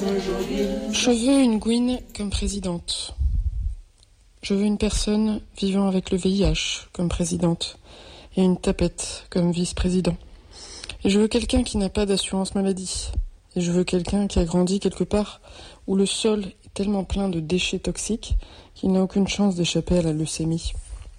Je veux une Gwyn comme présidente. Je veux une personne vivant avec le VIH comme présidente et une tapette comme vice-président. Et je veux quelqu'un qui n'a pas d'assurance maladie. Et je veux quelqu'un qui a grandi quelque part où le sol est tellement plein de déchets toxiques qu'il n'a aucune chance d'échapper à la leucémie.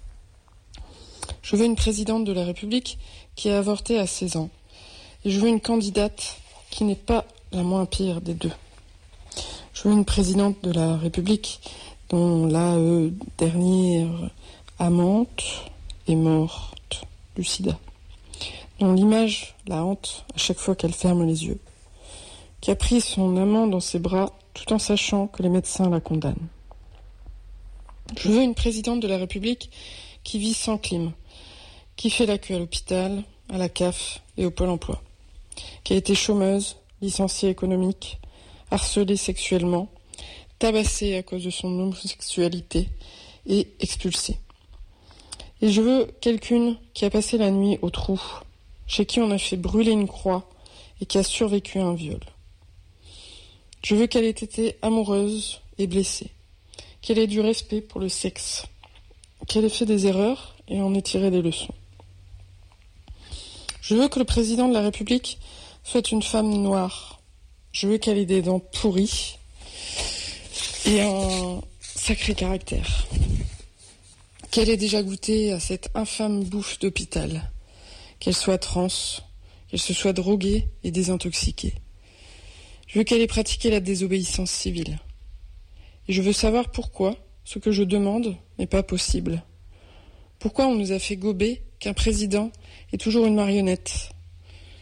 Je veux une présidente de la République qui a avorté à 16 ans. Et je veux une candidate qui n'est pas la moins pire des deux. Je veux une présidente de la République dont la dernière amante est morte du sida, dont l'image la hante à chaque fois qu'elle ferme les yeux, qui a pris son amant dans ses bras tout en sachant que les médecins la condamnent. Je veux une présidente de la République qui vit sans clim, qui fait la queue à l'hôpital, à la CAF et au Pôle emploi, qui a été chômeuse, licenciée économique, harcelée sexuellement, tabassée à cause de son homosexualité et expulsée. Et je veux quelqu'une qui a passé la nuit au trou, chez qui on a fait brûler une croix et qui a survécu à un viol. Je veux qu'elle ait été amoureuse et blessée, qu'elle ait du respect pour le sexe, qu'elle ait fait des erreurs et en ait tiré des leçons. Je veux que le président de la République soit une femme noire. Je veux qu'elle ait des dents pourries et un sacré caractère. Qu'elle ait déjà goûté à cette infâme bouffe d'hôpital. Qu'elle soit trans, qu'elle se soit droguée et désintoxiquée. Je veux qu'elle ait pratiqué la désobéissance civile. Et je veux savoir pourquoi ce que je demande n'est pas possible. Pourquoi on nous a fait gober qu'un président est toujours une marionnette